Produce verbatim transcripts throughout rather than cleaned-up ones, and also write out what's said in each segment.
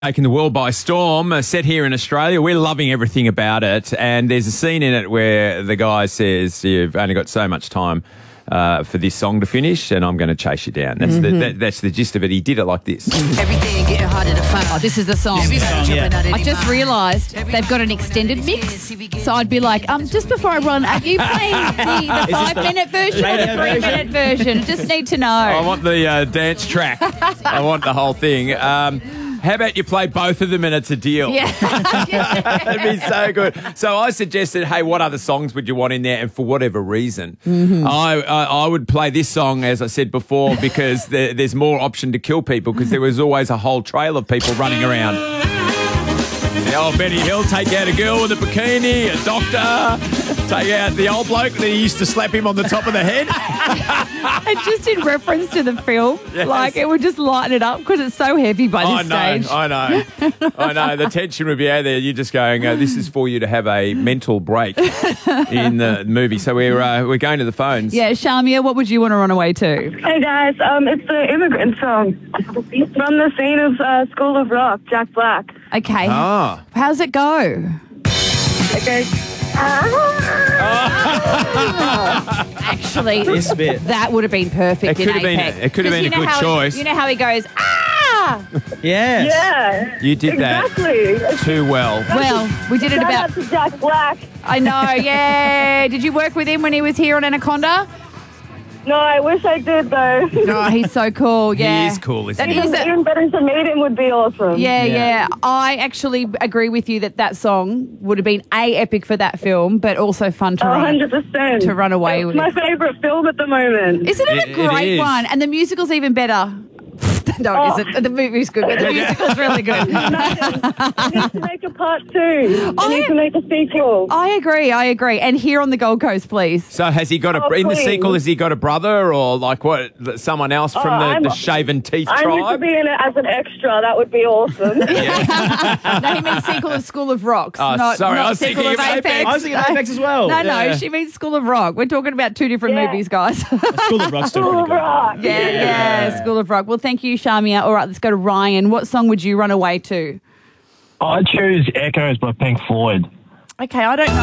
Taking the world by storm, uh, set here in Australia. We're loving everything about it. And there's a scene in it where the guy says, you've only got so much time uh, for this song to finish, and I'm going to chase you down. That's, Mm-hmm. the, that, that's the gist of it. He did it like this. Everything getting harder to find. Oh, this is the song. Yeah. I just realised they've got an extended mix, so I'd be like, um, just before I run, are you playing the, the five-minute version or the radio version? three-minute version? I just need to know. I want the uh, dance track. I want the whole thing. Um, how about you play both of them and it's a deal? Yeah. That'd be so good. So I suggested, hey, what other songs would you want in there? And for whatever reason, Mm-hmm. I, I I would play this song, as I said before, because there, there's more option to kill people because there was always a whole trail of people running around. The old Benny Hill, take out a girl with a bikini, a doctor, take out the old bloke that he used to slap him on the top of the head. And just in reference to the film, Yes. like it would just lighten it up because it's so heavy by I this know, stage. I know, I know. The tension would be out there. You're just going, uh, this is for you to have a mental break in the movie. So we're uh, we're going to the phones. Yeah, Shamia, what would you want to run away to? Hey guys, um, it's the Immigrant song from the scene of uh, School of Rock, Jack Black. Okay. Ah. How's it go? It goes, Actually, This bit. that would have been perfect It in could have been- Apex. it could have 'Cause been you a know good how he- choice. you know how he goes, ah! Yes. yeah, You did that exactly. too well. Well, we did it Shout about... out to Jack Black. I know, yeah. Did you work with him when he was here on Anaconda? No, I wish I did though. Oh, he's so cool, yeah. He is cool, isn't That he? is a- Even better to meet him would be awesome. Yeah, Yeah. yeah. I actually agree with you that that song would have been A, epic for that film, but also fun to A run. hundred percent. To run away it's with. my favourite film at the moment. Isn't it, It- a it great is. one? And the musical's even better. No, Oh. it isn't. The movie's good, but the musical's really good. They need to make a part two. Oh, They need yeah. to make a sequel. I agree, I agree. And here on the Gold Coast, please. So has he got a Oh, in the please. sequel? Has he got a brother or like what? Someone else from Oh, the, I'm- the shaven teeth I need to tribe? be in it as an extra. That would be awesome. No, he means sequel of School of Rocks. Oh, not, sorry, not I was sequel thinking of of Apex. Apex. I was thinking Apex as well. No, no, Yeah. she means School of Rock. We're talking about two different Yeah. movies, guys. School of Rock's still School pretty of good. Rock. Yeah, yeah, School of Rock. Well, thank you, Shamia. All right, let's go to Ryan. What song would you run away to? I choose Echoes by Pink Floyd. Okay, I don't know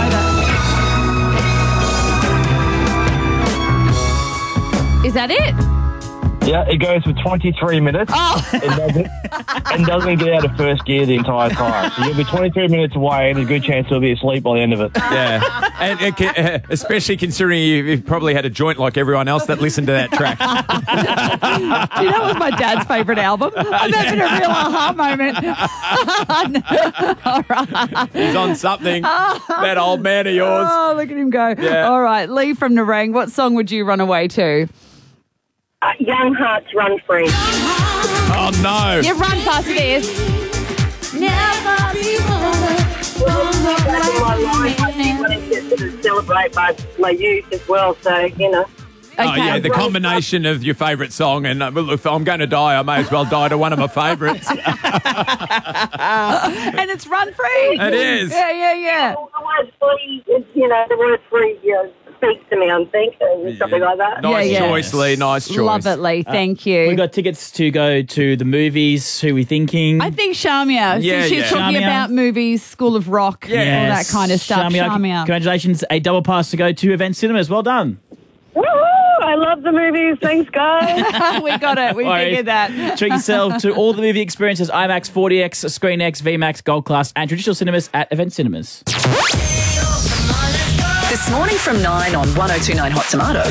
that. Is that it? Yeah, it goes for twenty-three minutes Oh, and doesn't, and doesn't get out of first gear the entire time. So you'll be twenty-three minutes away and there's a good chance you'll be asleep by the end of it. Yeah, and, and ca- uh, especially considering you, you've probably had a joint like everyone else that listened to that track. do you know it was my dad's favourite album? I'm having a real aha moment. All right. He's on something. That old man of yours. Oh, look at him go. Yeah. All right, Lee from Narang, what song would you run away to? Uh, Young Hearts Run Free. Oh no! You run faster, this. Back in my life, I do want to sort of celebrate my, my youth as well. So, you know. Oh yeah, the Right. combination of your favourite song and uh, well, if I'm going to die, I may as well die to one of my favourites. And it's run free. It is. Yeah, yeah, yeah. The word free, is, you know, the word free uh, speaks to me, I think, and something like that. Nice Yeah, yeah. choice, Lee. Nice choice. Love it, Lee. Thank you. We got tickets to go to the movies. Who we thinking? I think Shamia. Yeah, so she's yeah. talking Shamia. about movies, School of Rock, Yeah. all that Yes. kind of stuff. Shamia, Shamia. congratulations. A double pass to go to Event Cinemas. Well done. Woohoo! I love the movies. Thanks, guys. we got it. We Worries. figured that. Treat yourself to all the movie experiences, IMAX, forty X, Screen X, V MAX, Gold Class, and traditional cinemas at Event Cinemas. This morning from nine on one oh two nine Hot Tomato.